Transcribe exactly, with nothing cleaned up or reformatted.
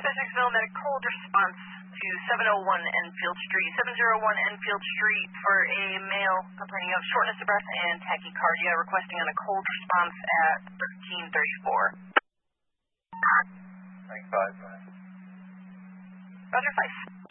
Fredericksville met a cold response to seven oh one Enfield Street. seven oh one Enfield Street for a male complaining of shortness of breath and tachycardia, requesting on a cold response at thirteen thirty-four. Thanks, five. Roger, five.